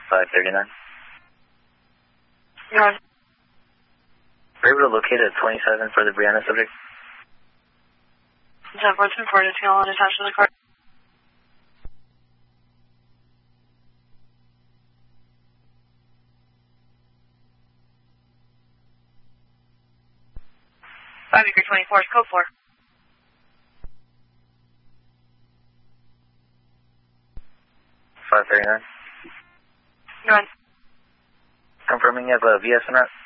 539. You're on. We're able to locate a 27 for the Brianna subject. 10-4, anything all attached to the car. Acre 24 is code 4. $539. You're on. Confirming you have a VS in route.